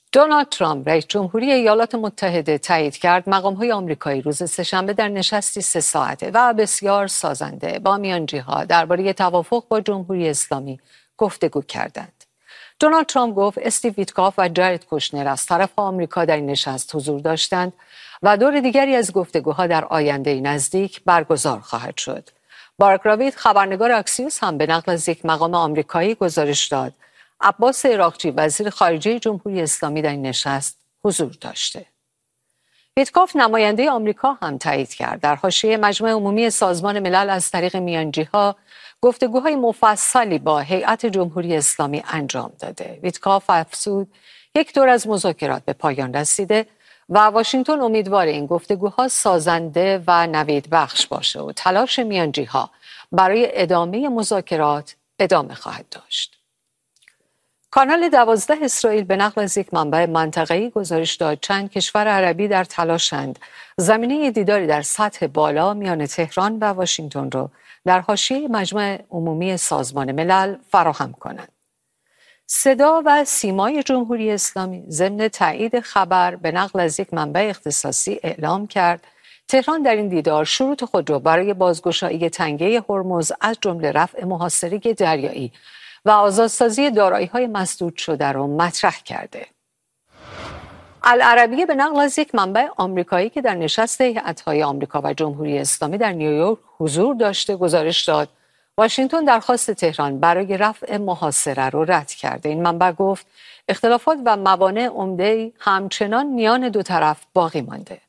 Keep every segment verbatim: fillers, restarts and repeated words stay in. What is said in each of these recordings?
دونالد ترامپ رئیس جمهوری ایالات متحده تایید کرد مقام‌های آمریکایی روز سه‌شنبه در نشستی سه ساعته و بسیار سازنده با میانجی‌ها درباره توافق با جمهوری اسلامی گفتگو کردند. دونالد ترامپ گفت استیو ویتکاف و جارد کوشنر از طرف آمریکا در این نشست حضور داشتند و دور دیگری از گفتگوها در آینده نزدیک برگزار خواهد شد. بارک راوید خبرنگار اکسیوس هم به نقل از یک مقام آمریکایی گزارش داد عباس عراقچی وزیر خارجه جمهوری اسلامی در این نشست حضور داشته. ویتکاف نماینده آمریکا هم تایید کرد در حاشیه مجمع عمومی سازمان ملل از طریق میانجی‌ها گفتگوهای مفصلی با هیئت جمهوری اسلامی انجام داده. ویتکاف افزود یک دور از مذاکرات به پایان رسیده و واشنگتن امیدوار این گفتگوها سازنده و نوید بخش باشه و تلاش میانجی‌ها برای ادامه مذاکرات ادامه خواهد داشت. کانال دوازده اسرائیل به نقل از یک منبع منطقه‌ای گزارش داد چند کشور عربی در تلاشند زمینه دیداری در سطح بالا میان تهران و واشنگتن را در حاشیه مجمع عمومی سازمان ملل فراهم کنند. صدا و سیمای جمهوری اسلامی ضمن تایید خبر به نقل از یک منبع اختصاصی اعلام کرد تهران در این دیدار شروط خود را برای بازگشایی تنگه هرمز از جمله رفع محاصره دریایی و آزادسازی دارایی‌های مسدود شده را مطرح کرده. العربیه به نقل از یک منبع آمریکایی که در نشست هیئت‌های آمریکا و جمهوری اسلامی در نیویورک حضور داشته گزارش داد واشنگتن درخواست تهران برای رفع محاصره را رد کرده. این منبع گفت اختلافات و موانع عمده‌ای همچنان میان دو طرف باقی مانده.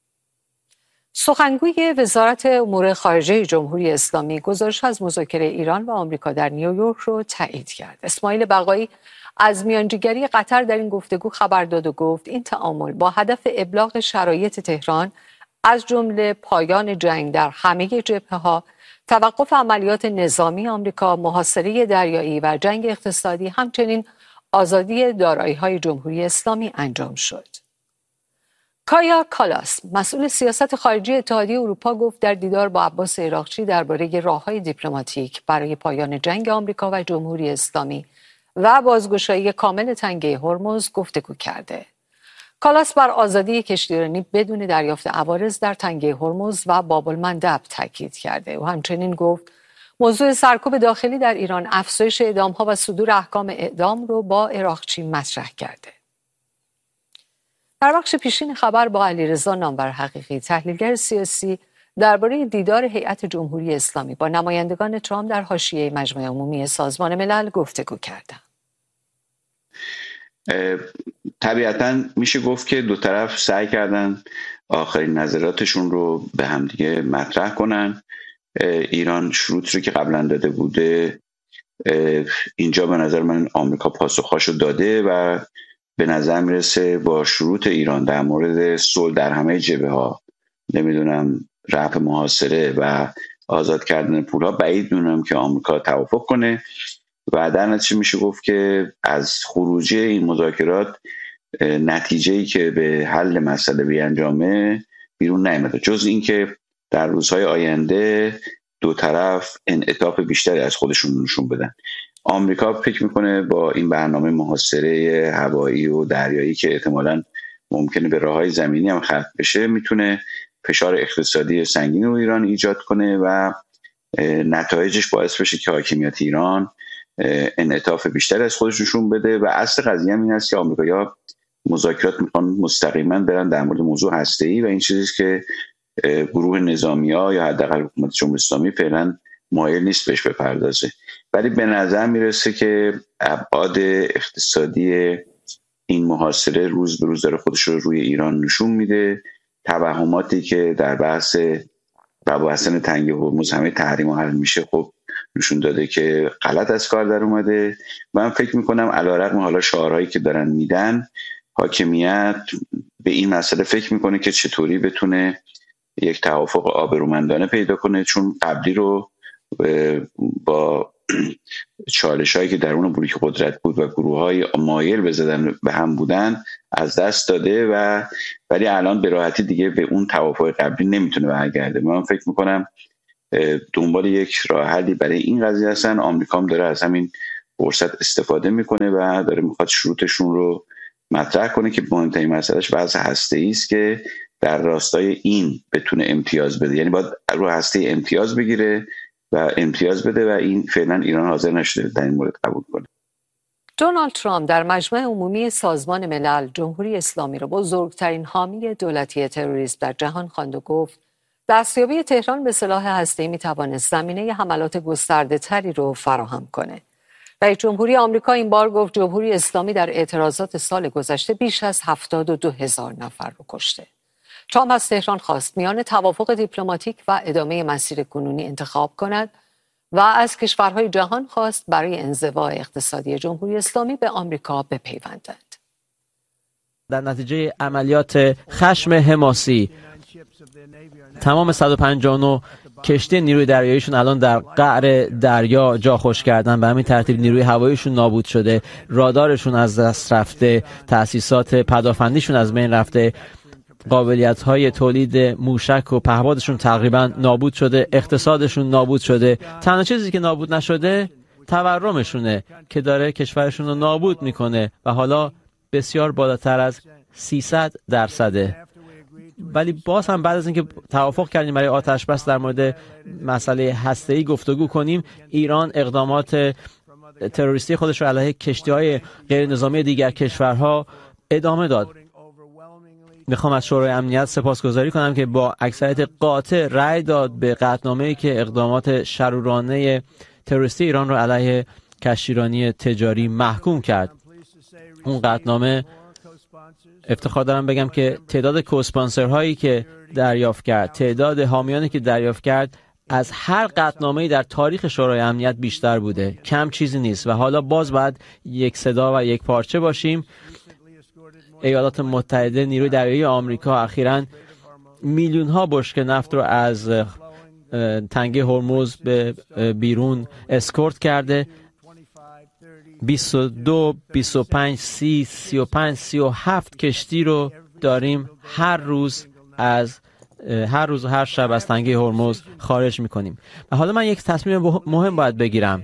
سخنگوی وزارت امور خارجه جمهوری اسلامی گزارش از مذاکره ایران و آمریکا در نیویورک را تایید کرد. اسماعیل بقایی از میانجیگری قطر در این گفتگو خبر داد و گفت این تعامل با هدف ابلاغ شرایط تهران از جمله پایان جنگ در همه جبهه‌ها، توقف عملیات نظامی آمریکا، محاصره دریایی و جنگ اقتصادی، همچنین آزادی دارایی‌های جمهوری اسلامی انجام شد. کایا کالاس مسئول سیاست خارجی اتحادیه اروپا گفت در دیدار با عباس عراقچی درباره راه‌های دیپلماتیک برای پایان جنگ آمریکا و جمهوری اسلامی و بازگشایی کامل تنگه هرمز گفتگو کرده. کالاس بر آزادی کشتیرانی بدون دریافت عوارض در تنگه هرمز و باب المندب تاکید کرده و همچنین گفت موضوع سرکوب داخلی در ایران، افزایش اعدام‌ها و صدور احکام اعدام رو با عراقچی مطرح کرده. در بخش پیشین خبر با علیرضا نامور حقیقی تحلیلگر سیاسی درباره دیدار هیئت جمهوری اسلامی با نمایندگان ترامپ در حاشیه مجمع عمومی سازمان ملل گفتگو کردند. طبیعتاً میشه گفت که دو طرف سعی کردن آخرین نظراتشون رو به همدیگه مطرح کنن. ایران شروط رو که قبلا داده بوده اینجا به نظر من آمریکا پاسخاشو داده و به نظر میرسه با شروط ایران در مورد صلح در همه جبهه‌ها، نمیدونم رفع محاصره و آزاد کردن پولها، بعید میدونم که آمریکا توافق کنه و در نتیجه میشه گفت که از خروجی این مذاکرات نتیجه‌ای که به حل مسئله بیانجامه بیرون نیامده، جز اینکه در روزهای آینده دو طرف انعطاف بیشتری از خودشون نشون بدن. آمریکا فکر میکنه با این برنامه محاصره هوایی و دریایی که احتمالاً ممکنه به راههای زمینی هم ختم بشه، میتونه فشار اقتصادی سنگین رو ایران ایجاد کنه و نتایجش باعث بشه که حاکمیت ایران انعطاف بیشتری از خودش نشون بده و اصل قضیه هم این است که آمریکایی‌ها مذاکرات میخوان مستقیما برن در مورد موضوع هسته‌ای و این چیزی که گروه نظامی‌ها یا حداقل حکومت جمهوری اسلامی فعلا مایل نیست بهش بپردازه. ولی به نظر میرسه که ابعاد اقتصادی این محاصره روز به روز داره خودش رو روی ایران نشون میده. توهماتی که در بحث مباحث تنگه هرمز همه تحریم حل میشه خب نشون داده که غلط از کار در اومده. من فکر میکنم علیرغم حالا شعارهایی که دارن میدن، حاکمیت به این مسئله فکر میکنه که چطوری بتونه یک توافق آبرومندانه پیدا کنه، چون قبلی رو با چالش هایی که درون بلوک قدرت بود و گروه های مایل بزدن به هم بودن از دست داده و ولی الان به راحتی دیگه به اون توافق قبلی نمیتونه برگرده. من فکر میکنم دنبال یک راه حلی برای این قضیه هستن. آمریکا هم داره از همین فرصت استفاده میکنه و داره میخواد شروطشون رو مطرح کنه که مهمترین مسئلهش بحث هسته‌ای است که در راستای این بتونه امتیاز بده، یعنی باید رو هسته امتیاز بگیره و امتیاز بده و این فعلا ایران حاضر نشده در این مورد قبول کنه. دونالد ترامپ در مجمع عمومی سازمان ملل جمهوری اسلامی را بزرگترین حامی دولتی تروریسم در جهان خواند و گفت دستیابی تهران به سلاح هسته‌ای می‌توانست زمینه حملات گسترده‌تری را فراهم کند. رئیس جمهوری آمریکا این بار گفت جمهوری اسلامی در اعتراضات سال گذشته بیش از هفتاد و دو هزار نفر را کشته. ترامپ از تهران خواست میان توافق دیپلماتیک و ادامه مسیر کنونی انتخاب کند و از کشورهای جهان خواست برای انزوا اقتصادی جمهوری اسلامی به آمریکا بپیوندند. در نتیجه عملیات خشم حماسی تمام صد و پنجاه و نه کشتی نیروی دریاییشون الان در قعر دریا جا خوش کردن، به همین ترتیب نیروی هواییشون نابود شده، رادارشون از دست رفته، تأسیسات پدافندیشون از بین رفته، قابلیت‌های تولید موشک و پهپادشون تقریبا نابود شده، اقتصادشون نابود شده. تنها چیزی که نابود نشده تورمشونه که داره کشورشون رو نابود میکنه و حالا بسیار بالاتر از سیصد درصده. ولی باز هم بعد از اینکه توافق کردیم برای آتش بس در مورد مسئله هسته‌ای گفتگو کنیم، ایران اقدامات تروریستی خودش رو علیه کشتی‌های غیر نظامی دیگر کشورها ادامه داد. میخوام از شورای امنیت سپاسگزاری کنم که با اکثریت قاطع رأی داد به قطعنامه‌ای که اقدامات شرورانه تروریستی ایران رو علیه کشتیرانی تجاری محکوم کرد. اون قطعنامه افتخار دارم بگم که تعداد کوسپانسرهایی که دریافت کرد، تعداد حامیانی که دریافت کرد از هر قطعنامه‌ای در تاریخ شورای امنیت بیشتر بوده. کم چیزی نیست و حالا باز باید یک صدا و یک پارچه باشیم. ایالات متحده، نیروی دریایی آمریکا اخیراً میلیون ها بشکه نفت رو از تنگه هرمز به بیرون اسکورت کرده. بیست و دو، بیست و پنج، سی، سی و پنج، سی و هفت کشتی رو داریم هر روز از هر روز و هر شب از تنگه هرمز خارج میکنیم. و حالا من یک تصمیم مهم باید بگیرم.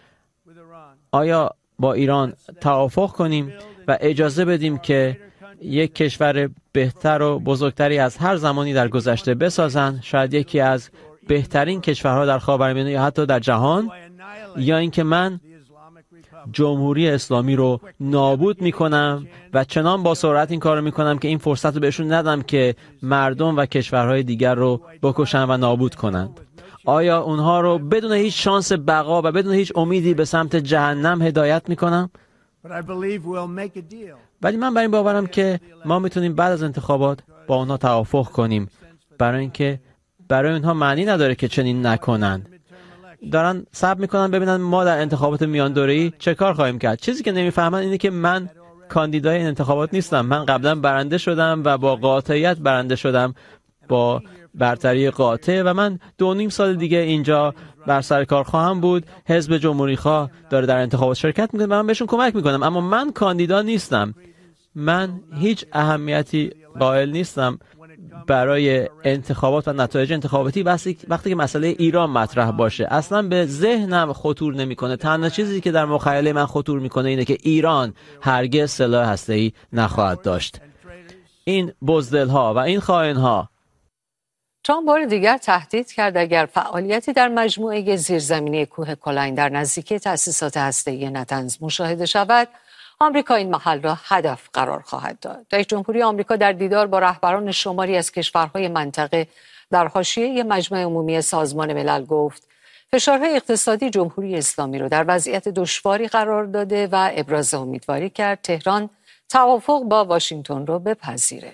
آیا با ایران توافق کنیم و اجازه بدیم که یک کشور بهتر و بزرگتری از هر زمانی در گذشته بسازن، شاید یکی از بهترین کشورها در خاورمیانه یا حتی در جهان، یا اینکه من جمهوری اسلامی رو نابود میکنم و چنان با سرعت این کار رو میکنم که این فرصت رو بهشون ندم که مردم و کشورهای دیگر رو بکشن و نابود کنند. آیا اونها رو بدون هیچ شانس بقا و بدون هیچ امیدی به سمت جهنم هدایت میکنم؟ ولی من بر این باورم که ما میتونیم بعد از انتخابات با اونها توافق کنیم، برای اینکه برای اونها معنی نداره که چنین نکنند. دارن صبر میکنن ببینن ما در انتخابات میان دوره‌ای چه کار خواهیم کرد. چیزی که نمیفهمن اینه که من کاندیدای این انتخابات نیستم. من قبلا برنده شدم و با قاطعیت برنده شدم، با برتری قاطع، و من دو نیم سال دیگه اینجا بر سر کار خواهم بود. حزب جمهوری خواه داره در انتخابات شرکت میکنه و من بهشون کمک میکنم، اما من کاندیدا نیستم. من هیچ اهمیتی قائل نیستم برای انتخابات و نتایج انتخاباتی وقتی که مسئله ایران مطرح باشه. اصلا به ذهنم خطور نمیکنه. تنها چیزی که در مخیله من خطور میکنه اینه که ایران هرگز سلاح هسته‌ای نخواهد داشت. این بزدل‌ها و این خائن‌ها. ترامپ بار دیگر تهدید کرد اگر فعالیتی در مجموعه زیرزمینی کوه کلاین در نزدیکی تأسیسات هسته‌ای نتنز مشاهده شود، آمریکا این محل را هدف قرار خواهد داد. رئیس جمهوری آمریکا در دیدار با رهبران شماری از کشورهای منطقه در حاشیه مجمع عمومی سازمان ملل گفت فشارهای اقتصادی جمهوری اسلامی را در وضعیت دشواری قرار داده و ابراز امیدواری کرد تهران توافق با واشنگتن را بپذیره.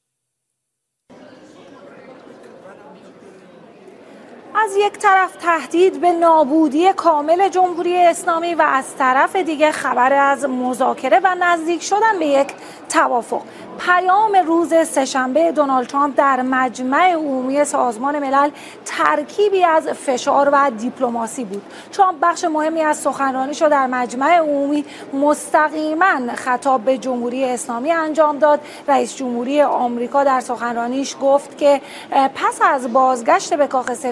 از یک طرف تهدید به نابودی کامل جمهوری اسلامی و از طرف دیگه خبر از مذاکره و نزدیک شدن به یک توافق. پیام روز سه‌شنبه دونالد ترامپ در مجمع عمومی سازمان ملل ترکیبی از فشار و دیپلماسی بود. ترامپ بخش مهمی از سخنرانیش رو در مجمع عمومی مستقیما خطاب به جمهوری اسلامی انجام داد. رئیس جمهوری آمریکا در سخنرانیش گفت که پس از بازگشت به کاخ سفید به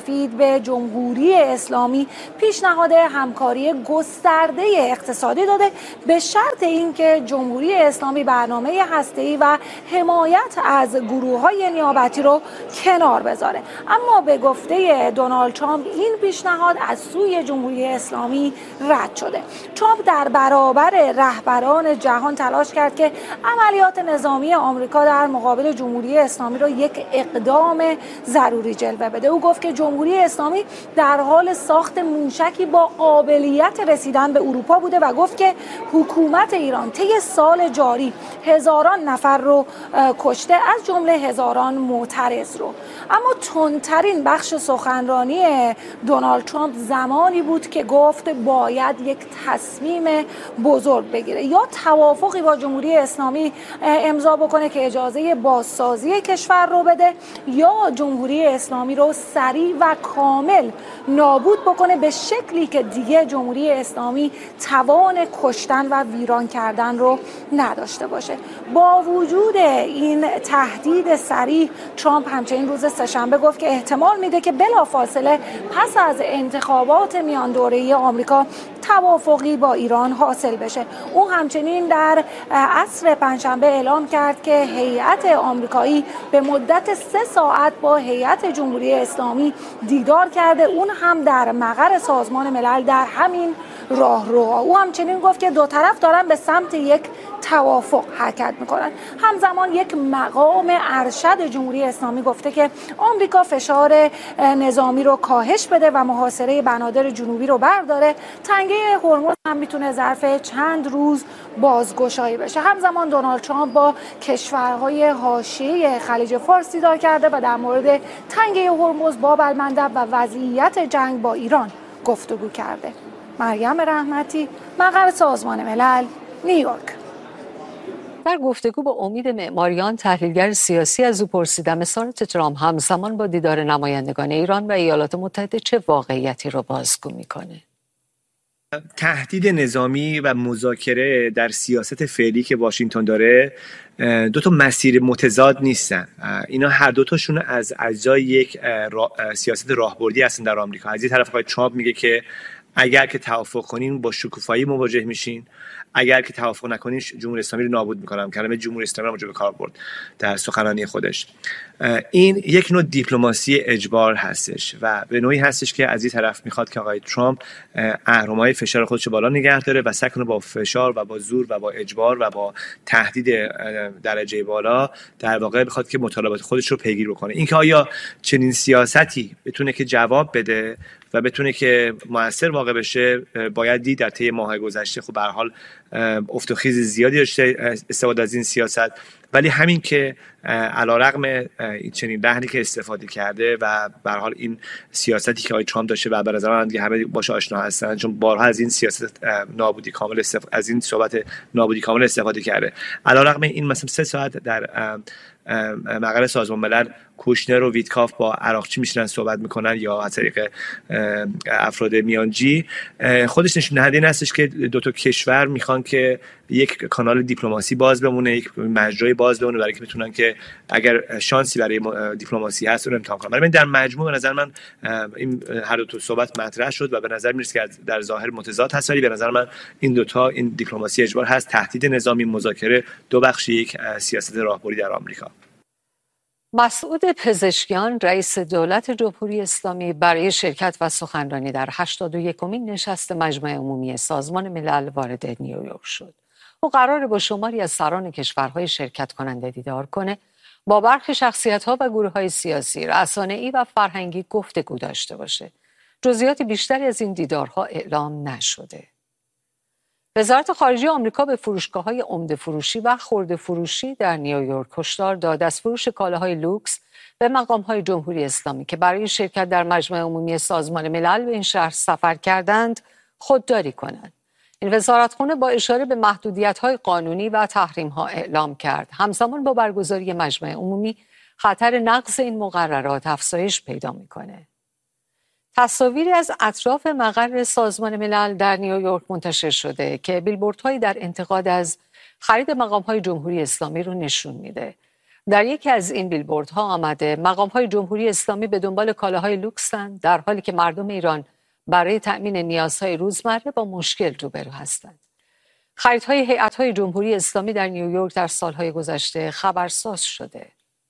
به جمهوری اسلامی پیشنهاد همکاری گسترده اقتصادی داده به شرط اینکه جمهوری اسلامی برنامه هسته‌ای و حمایت از گروه‌های نیابتی رو کنار بذاره. اما به گفته دونالد ترامپ این پیشنهاد از سوی جمهوری اسلامی رد شده. ترامپ در برابر رهبران جهان تلاش کرد که عملیات نظامی آمریکا در مقابل جمهوری اسلامی را یک اقدام ضروری جلوه بده. او گفت که جمهوری اسلامی در حال ساخت موشکی با قابلیت رسیدن به اروپا بوده و گفت که حکومت ایران طی سال جاری هزاران نفر رو کشته، از جمله هزاران معترض رو. اما تندترین بخش سخنرانی دونالد ترامپ زمانی بود که گفت باید یک تصمیم بزرگ بگیره، یا توافقی با جمهوری اسلامی امضا بکنه که اجازه بازسازی کشور رو بده، یا جمهوری اسلامی رو سریع و کامل نابود بکنه به شکلی که دیگه جمهوری اسلامی توان کشتن و ویران کردن رو نداشته باشه. با وجود این تهدید سریع، ترامپ همچنین روز سه‌شنبه گفت که احتمال میده که بلافاصله پس از انتخابات میان دوره‌ای آمریکا توافقی با ایران حاصل بشه. او همچنین در عصر پنجشنبه اعلام کرد که هیئت آمریکایی به مدت سه ساعت با هیئت جمهوری اسلامی دیدار کرده، اون هم در مقر سازمان ملل در همین راهرو. او همچنین گفت که دو طرف دارن به سمت یک توافق حرکت میکنن. همزمان یک مقام ارشد جمهوری اسلامی گفته که آمریکا فشار نظامی رو کاهش بده و محاصره بنادر جنوبی رو برداره. تنگه هرمز هم میتونه ظرف چند روز بازگشایی بشه. همزمان دونالد ترامپ با کشورهای حاشیه خلیج فارس دیدار کرده و در مورد تنگه هرمز، باب المندب و وضعیت جنگ با ایران گفتگو کرده. مریم رحمتی، مقر سازمان ملل، نیویورک. در گفتگو با امید معماریان، تحلیلگر سیاسی، از او پرسیدم اصرارات ترامپ همزمان با دیدار نمایندگان ایران و ایالات متحده چه واقعیتی را بازگو میکنه؟ تهدید نظامی و مذاکره در سیاست فعلی که واشنگتن داره دو تا مسیر متضاد نیستن. اینا هر دو تاشون از اجزای یک را... سیاست راهبردی هستن در آمریکا. از این طرف آقای ترامپ میگه که اگر که توافق کنین با شکوفایی مواجه میشین، اگر که توافق نکنین جمهوری اسلامی رو نابود میکنم. کلمه جمهوری اسلامی رو موجب کار برد در سخنرانی خودش. این یک نوع دیپلماسی اجبار هستش و به نوعی هستش که از این طرف میخواد که آقای ترامپ اهرم‌های فشار خودش رو بالا نگه داره و سعی کنه با فشار و با زور و با اجبار و با تهدید درجه بالا در واقع بخواد که مطالبات خودش رو پیگیری بکنه. اینکه آیا چنین سیاستی بتونه که جواب بده و بتونه که مؤثر واقع بشه، باید دید. در طی ماه گذشته خب به هر حال افت و خیز زیادی داشته استفاده از این سیاست، ولی همین که علیرغم این چنین لحنی که استفاده کرده و به هر حال این سیاستی که آقای ترامپ داشته و به نظر من دیگه همه باشه آشنا هستن، چون بارها از این سیاست نابودی کامل استف... از این صحبت نابودی کامل استفاده کرده. علیرغم این مثلا سه ساعت در مقر سازمان ملل کوشنر و ویتکاف با عراقچی میشنن صحبت میکنن یا از طریق افراد میانجی، خودش نشون دهنده این هستش که دو تا کشور میخوان که یک کانال دیپلماسی باز بمونه، یک مجرای باز بمونه برای که بتونن که اگر شانسی برای دیپلماسی هست اون امتحان کنن. ولی در مجموع به نظر من این هر دو تا صحبت مطرح شد و به نظر میرسه که در ظاهر متضاد هست، ولی به نظر من این دو تا این دیپلماسی اجبار هست، تهدید نظامی، مذاکره، دو بخش یک سیاست راهبردی در آمریکا. مسعود پزشکیان، رئیس دولت جمهوری اسلامی، برای شرکت و سخنرانی در هشتاد و یکمین نشست مجمع عمومی سازمان ملل وارد نیویورک شد. او قراره با شماری از سران کشورهای شرکت کننده دیدار کنه، با برخی شخصیت‌ها و گروه‌های سیاسی، رسانه‌ای و فرهنگی گفتگو داشته باشه. جزئیات بیشتری از این دیدارها اعلام نشده. وزارت خارجه آمریکا به فروشگاه‌های عمده فروشی و خرده فروشی در نیویورک هشدار داد از فروش کالاهای لوکس به مقام‌های جمهوری اسلامی که برای شرکت در مجمع عمومی سازمان ملل به این شهر سفر کردند خودداری کنند. این وزارتخانه با اشاره به محدودیت‌های قانونی و تحریم‌ها اعلام کرد همزمان با برگزاری مجمع عمومی خطر نقض این مقررات افزایش پیدا می‌کنه. تصاویری از اطراف مقر سازمان ملل در نیویورک منتشر شده که بیلبوردهایی در انتقاد از خرید مقام‌های جمهوری اسلامی رو نشون میده. در یکی از این بیلبوردها آمده مقام‌های جمهوری اسلامی به دنبال کالاهای لوکسند، در حالی که مردم ایران برای تأمین نیازهای روزمره با مشکل روبرو هستند. خریدهای هیئت‌های جمهوری اسلامی در نیویورک در سالهای گذشته خبرساز شده.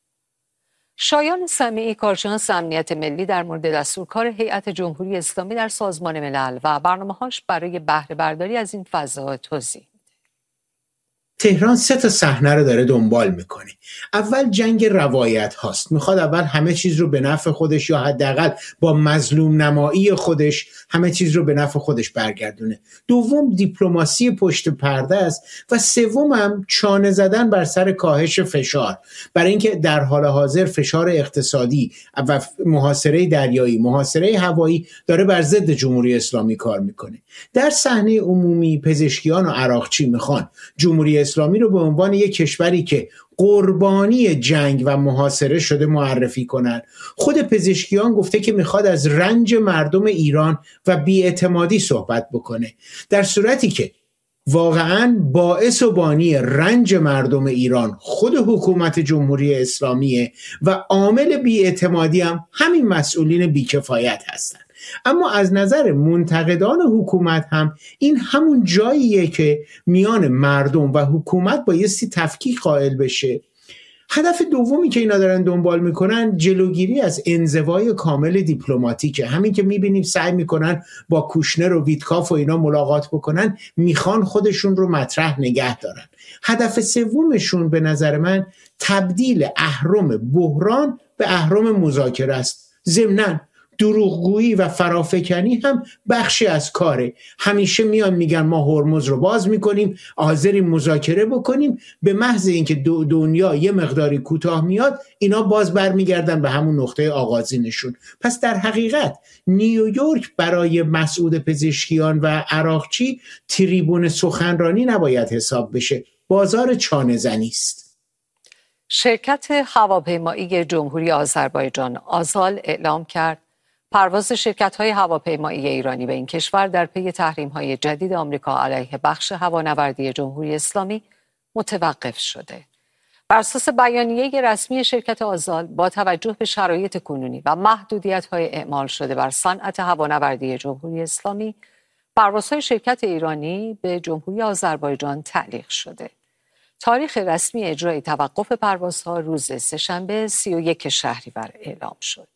شایان سمیعی، کارشناس امنیت ملی، در مورد دستورکار هیئت جمهوری اسلامی در سازمان ملل و برنامه‌هاش برای بهره برداری از این فضا توضیح میده. تهران سه تا صحنه رو داره دنبال میکنه. اول جنگ روایت هاست. میخواد اول همه چیز رو به نفع خودش یا حداقل با مظلوم نمایی خودش همه چیز رو به نفع خودش برگردونه. دوم دیپلماسی پشت پرده است و سوم هم چانه زدن بر سر کاهش فشار، برای اینکه در حال حاضر فشار اقتصادی و محاصره دریایی، محاصره هوایی داره بر ضد جمهوری اسلامی کار میکنه. در صحنه عمومی پزشکیان و عراقچی میخوان جمهوری اسلامی رو به عنوان یک کشوری که قربانی جنگ و محاصره شده معرفی کنن. خود پزشکیان گفته که میخواد از رنج مردم ایران و بی‌اعتمادی صحبت بکنه، در صورتی که واقعاً باعث و بانی رنج مردم ایران خود حکومت جمهوری اسلامیه و عامل بی‌اعتمادی هم همین مسئولین بیکفایت هستن. اما از نظر منتقدان حکومت هم این همون جاییه که میان مردم و حکومت بایستی تفکیک قائل بشه. هدف دومی که اینا دارن دنبال میکنن جلوگیری از انزوای کامل دیپلماتیکه. همین که میبینیم سعی میکنن با کوشنر و ویتکاف و اینا ملاقات بکنن، میخوان خودشون رو مطرح نگه دارن. هدف سومشون به نظر من تبدیل اهرم بحران به اهرم مذاکره است. ضمناً دروغگویی و فرافکنی هم بخشی از کاره. همیشه میان میگن ما هرمز رو باز میکنیم، حاضریم مذاکره بکنیم، به محض اینکه دنیا یه مقداری کوتاه میاد اینا باز برمیگردن به همون نقطه آغازینشون. پس در حقیقت نیویورک برای مسعود پزشکیان و عراقچی تریبون سخنرانی نباید حساب بشه، بازار چانه زنی است. شرکت هواپیمایی جمهوری آذربایجان آزال اعلام کرد پرواز شرکت‌های هواپیمایی ایرانی به این کشور در پی تحریم‌های جدید آمریکا علیه بخش هوانوردی جمهوری اسلامی متوقف شده. بر اساس بیانیه رسمی شرکت آزال، با توجه به شرایط کنونی و محدودیت‌های اعمال شده بر صنعت هوانوردی جمهوری اسلامی، پروازهای شرکت ایرانی به جمهوری آذربایجان تعلیق شده. تاریخ رسمی اجرای توقف پروازها روز سه‌شنبه سی و یک شهریور اعلام شد.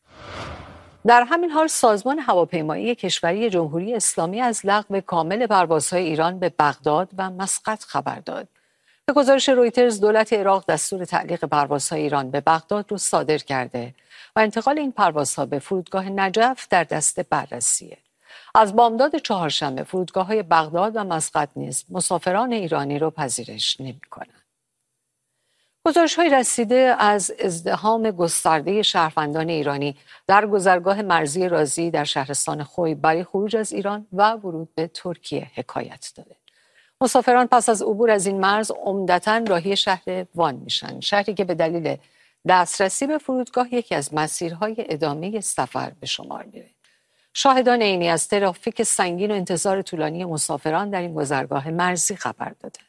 در همین حال سازمان هواپیمایی کشوری جمهوری اسلامی از لغو کامل پروازهای ایران به بغداد و مسقط خبر داد. به گزارش رویترز، دولت عراق دستور تعلیق پروازهای ایران به بغداد رو صادر کرده و انتقال این پروازها به فرودگاه نجف در دست بررسیه. از بامداد چهارشنبه فرودگاه‌های بغداد و مسقط نیز مسافران ایرانی رو پذیرش نمی‌کنند. گزارش‌های رسیده از ازدحام گسترده شهروندان ایرانی در گذرگاه مرزی رازی در شهرستان خوی برای خروج از ایران و ورود به ترکیه حکایت داده. مسافران پس از عبور از این مرز عمدتاً راهی شهر وان میشن، شهری که به دلیل دسترسی به فرودگاه یکی از مسیرهای ادامه سفر به شمار میره. شاهدان عینی از ترافیک سنگین و انتظار طولانی مسافران در این گذرگاه مرزی خبر دادند.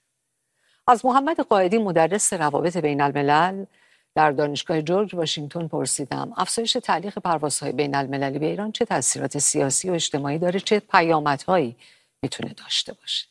از محمد قائدی، مدرس روابط بین الملل در دانشگاه جورج واشنگتن، پرسیدم افزایش تعلیق پروازهای بین المللی به ایران چه تاثیرات سیاسی و اجتماعی داره، چه پیامدهایی میتونه داشته باشه.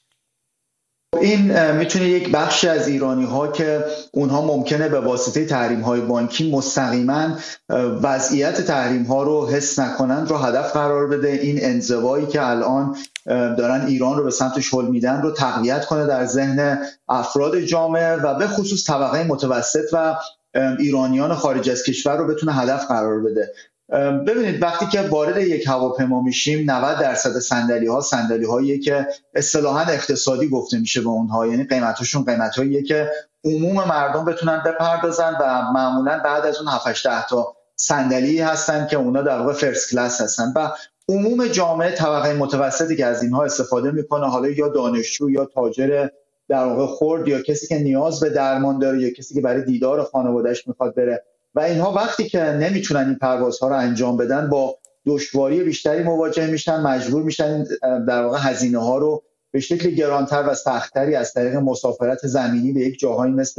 این میتونه یک بخشی از ایرانی ها که اونها ممکنه به واسطه تحریم های بانکی مستقیما وضعیت تحریم ها رو حس نکنند رو هدف قرار بده. این انزوایی که الان دارن ایران رو به سمتش هل میدن رو تقویت کنه در ذهن افراد جامعه و به خصوص طبقه متوسط و ایرانیان خارج از کشور رو بتونه هدف قرار بده. ببینید وقتی که وارد یک هواپیما میشیم نود درصد صندلی ها صندلی هایی که اصطلاحاً اقتصادی گفته میشه به اونها، یعنی قیمتشون قیمت هاییه که عموم مردم بتونن بپردازن و معمولاً بعد از اون هفت هشت تا صندلی هستن که اونا در واقع فرست کلاس هستن و عموم جامعه طبقه متوسطی که از اینها استفاده میکنه، حالا یا دانشجو یا تاجر در واقع خرد یا کسی که نیاز به درمان داره یا کسی که برای دیدار خانواده‌اش میخواد بره و اینها وقتی که نمیتونن این پروازها رو انجام بدن با دشواری بیشتری مواجه میشن، مجبور میشن در واقع هزینه ها رو به شکل گرانتر و سخت‌تری از طریق مسافرت زمینی به یک جاهایی مثل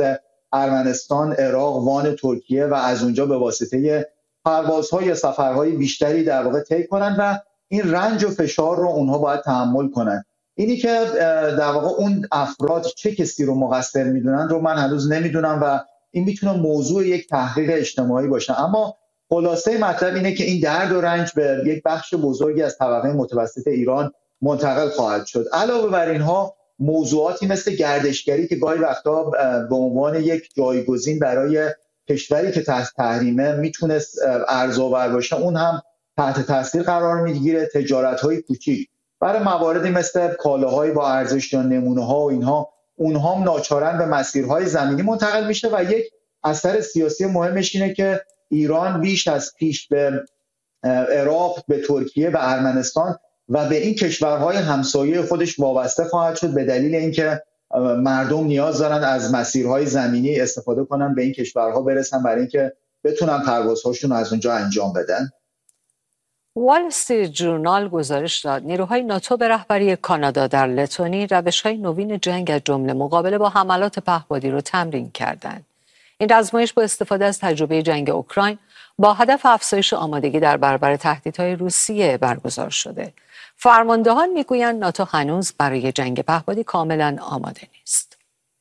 ارمنستان، عراق، وان ترکیه و از اونجا به واسطه پروازهای یا سفرهای بیشتری در واقع طی کنن و این رنج و فشار رو اونها باید تحمل کنن. اینی که در واقع اون افراد چه کسی رو مقصر میدونن رو من هنوز نمیدونم و این میتونه موضوع یک تحقیق اجتماعی باشه، اما خلاصه مطلب اینه که این درد و رنج به یک بخش بزرگی از طبقه متوسط ایران منتقل خواهد شد. علاوه بر اینها موضوعاتی مثل گردشگری که گاهی وقتا به عنوان یک جایگزین برای کشوری که تحت تحریمه میتونست ارزآور باشه، اون هم تحت تاثیر قرار میگیره. تجارت‌های کوچیک برای مواردی مثل کالاهای با ارزش یا نمونه‌ها و اینها، اونها هم ناچارن به مسیرهای زمینی منتقل میشه و یک اثر سیاسی مهمش اینه که ایران بیش از پیش به عراق، به ترکیه، به ارمنستان و به این کشورهای همسایه خودش وابسته خواهد شد، به دلیل اینکه مردم نیاز دارن از مسیرهای زمینی استفاده کنن به این کشورها برسن برای اینکه بتونن پروازهاشون از اونجا انجام بدن. وال استریت ژورنال گزارش داد نیروهای ناتو به رهبری کانادا در لتونی روش‌های نوین جنگ از جمله مقابله با حملات پهپادی رو تمرین کردند. این آزمایش با استفاده از تجربه جنگ اوکراین با هدف افزایش آمادگی در برابر تهدیدهای روسیه برگزار شده. فرماندهان میگویند ناتو هنوز برای جنگ پهپادی کاملا آماده نیست.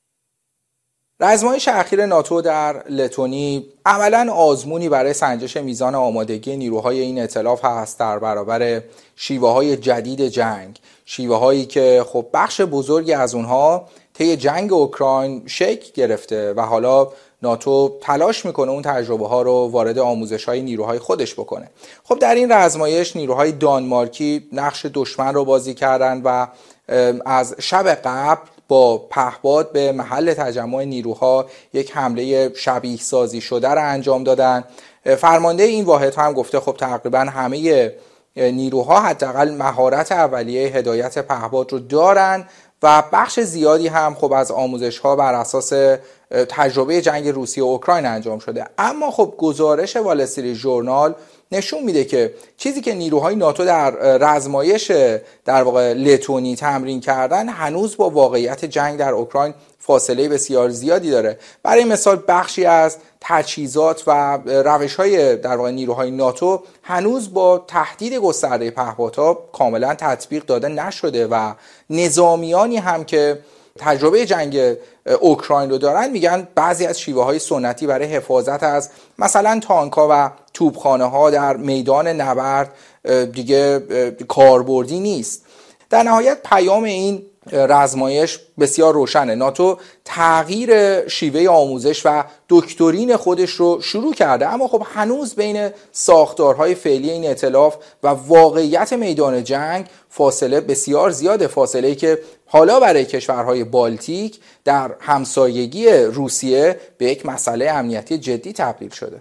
آزمایش اخیر ناتو در لتونی عملاً آزمونی برای سنجش میزان آمادگی نیروهای این ائتلاف هست در برابر شیوه‌های جدید جنگ، شیوه‌هایی که خب بخش بزرگی از اونها طی جنگ اوکراین شکل گرفته و حالا ناتو تلاش میکنه اون تجربه ها رو وارد آموزش های نیروهای خودش بکنه. خب در این آزمایش نیروهای دانمارکی نقش دشمن رو بازی کردن و از شب قبل با پهپاد به محل تجمع نیروها یک حمله شبیه سازی شده رو انجام دادن. فرمانده این واحد هم گفته خب تقریبا همه نیروها حداقل مهارت اولیه هدایت پهپاد رو دارن و بخش زیادی هم خب از آموزش ها بر اساس تجربه جنگ روسیه و اوکراین انجام شده. اما خب گزارش وال استریت ژورنال نشون میده که چیزی که نیروهای ناتو در آزمایش در واقع لتونی تمرین کردن هنوز با واقعیت جنگ در اوکراین فاصله بسیار زیادی داره. برای مثال بخشی از تجهیزات و روش‌های در واقع نیروهای ناتو هنوز با تهدید گسترده پهپادها کاملا تطبیق داده نشده و نظامیانی هم که تجربه جنگ اوکراین رو دارن میگن بعضی از شیوه های سنتی برای حفاظت از مثلا تانک‌ها و توپخانه ها در میدان نبرد دیگه کاربردی نیست. در نهایت پیام این آزمایش بسیار روشنه. ناتو تغییر شیوه آموزش و دکترین خودش رو شروع کرده، اما خب هنوز بین ساختارهای فعلی این ائتلاف و واقعیت میدان جنگ فاصله بسیار زیاده، فاصله‌ای که حالا برای کشورهای بالتیک در همسایگی روسیه به یک مسئله امنیتی جدی تبدیل شده.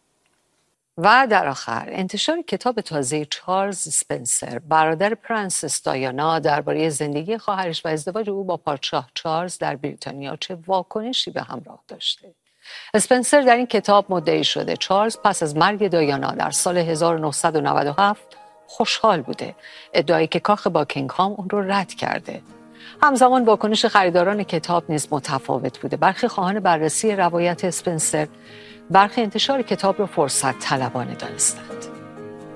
و در آخر انتشار کتاب تازه چارلز اسپنسر برادر پرنسس دایانا درباره زندگی خواهرش و ازدواج او با پادشاه چارلز در بریتانیا چه واکنشی به همراه داشته. اسپنسر در این کتاب مدعی شده چارلز پس از مرگ دایانا در سال هزار و نهصد و نود و هفت خوشحال بوده، ادعایی که کاخ باکینگهام اون رو رد کرده. همزمان واکنش خریداران کتاب نیز متفاوت بوده. برخی خواهان بررسی روایت اسپنسر برخی انتشار کتاب را فرصت طلبانه دانستند.